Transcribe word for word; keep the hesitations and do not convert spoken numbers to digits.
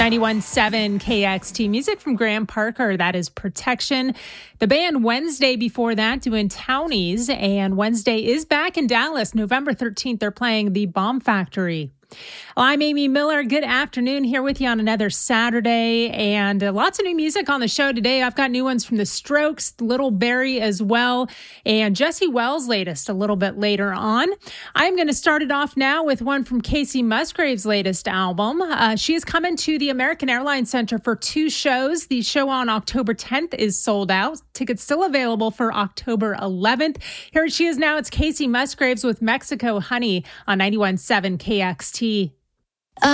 ninety-one point seven K X T. Music from Graham Parker. That is Protection. The band Wednesday before that doing Townies. And Wednesday is back in Dallas. November thirteenth, they're playing the Bomb Factory. Well, I'm Amy Miller. Good afternoon, here with you on another Saturday, and uh, lots of new music on the show today. I've got new ones from The Strokes, Little Barrie as well, and Jesse Wells' latest a little bit later on. I'm going to start it off now with one from Kacey Musgraves' latest album. Uh, she is coming to the American Airlines Center for two shows. The show on October tenth is sold out. Tickets still available for October eleventh. Here she is now. It's Kacey Musgraves with Mexico Honey on ninety-one point seven K X T.